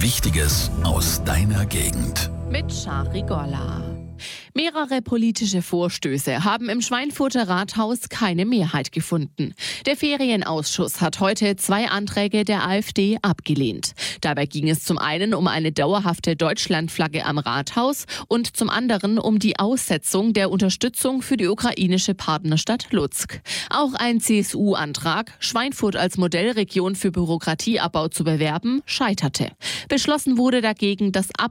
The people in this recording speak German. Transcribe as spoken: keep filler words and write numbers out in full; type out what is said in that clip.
Wichtiges aus deiner Gegend. Mit Shari Golla. Mehrere politische Vorstöße haben im Schweinfurter Rathaus keine Mehrheit gefunden. Der Ferienausschuss hat heute zwei Anträge der AfD abgelehnt. Dabei ging es zum einen um eine dauerhafte Deutschlandflagge am Rathaus und zum anderen um die Aussetzung der Unterstützung für die ukrainische Partnerstadt Lutsk. Auch ein C S U-Antrag, Schweinfurt als Modellregion für Bürokratieabbau zu bewerben, scheiterte. Beschlossen wurde dagegen das